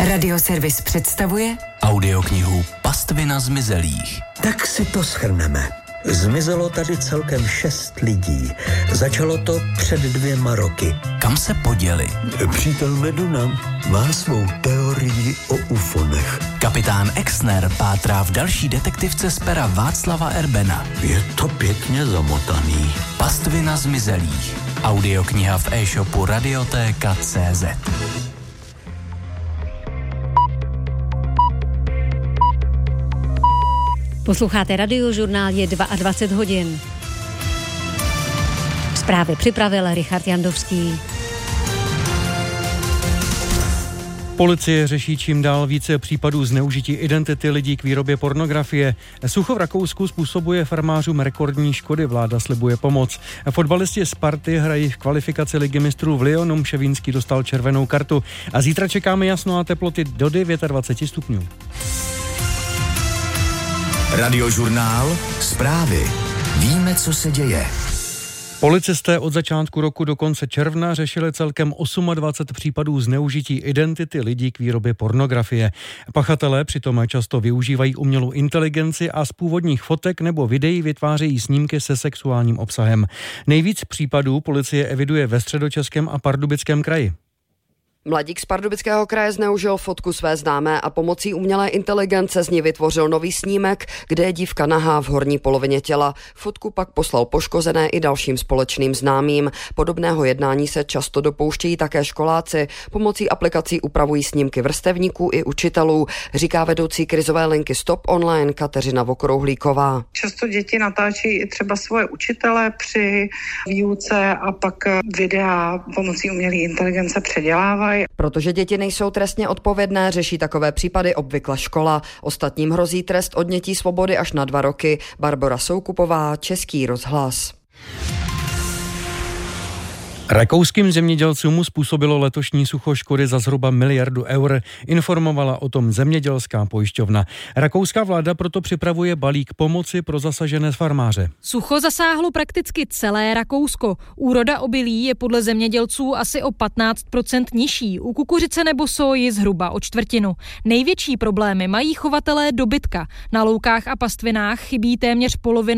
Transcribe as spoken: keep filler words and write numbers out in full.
Radioservis představuje audioknihu Pastvina zmizelých. Tak si to shrneme. Zmizelo tady celkem šest lidí. Začalo to před dvěma roky. Kam se poděli? Přítel Meduna má svou teorii o ufonech. Kapitán Exner pátrá v další detektivce z pera Václava Erbena. Je to pěkně zamotaný. Pastvina zmizelých. Audiokniha v e-shopu Radiotéka tečka cé zet. Posloucháte Radiožurnál, je dvacet dva hodin. Zprávy připravil Richard Jandovský. Policie řeší čím dál více případů zneužití identity lidí k výrobě pornografie. Sucho v Rakousku způsobuje farmářům rekordní škody, vláda slibuje pomoc. Fotbalisti Sparty hrají v kvalifikaci ligy mistrů v Lyonu, Mševínský dostal červenou kartu. A zítra čekáme jasno a teploty do dvacet devět stupňů. Radiožurnál, zprávy. Víme, co se děje. Policisté od začátku roku do konce června řešili celkem dvacet osm případů zneužití identity lidí k výrobě pornografie. Pachatelé přitom často využívají umělou inteligenci a z původních fotek nebo videí vytvářejí snímky se sexuálním obsahem. Nejvíc případů policie eviduje ve Středočeském a Pardubickém kraji. Mladík z Pardubického kraje zneužil fotku své známé a pomocí umělé inteligence z ní vytvořil nový snímek, kde je dívka nahá v horní polovině těla. Fotku pak poslal poškozené i dalším společným známým. Podobného jednání se často dopouštějí také školáci. Pomocí aplikací upravují snímky vrstevníků i učitelů, říká vedoucí krizové linky Stop Online Kateřina Vokrouhlíková. Často děti natáčí i třeba svoje učitele při výuce a pak videa pomocí umělé inteligence předělávají. Protože děti nejsou trestně odpovědné, řeší takové případy obvykle škola. Ostatním hrozí trest odnětí svobody až na dva roky. Barbora Soukupová, Český rozhlas. Rakouským zemědělcům způsobilo letošní sucho škody za zhruba miliardu eur, informovala o tom zemědělská pojišťovna. Rakouská vláda proto připravuje balík pomoci pro zasažené farmáře. Sucho zasáhlo prakticky celé Rakousko. Úroda obilí je podle zemědělců asi o patnáct procent nižší, u kukuřice nebo soji zhruba o čtvrtinu. Největší problémy mají chovatelé dobytka. Na loukách a pastvinách chybí téměř polovina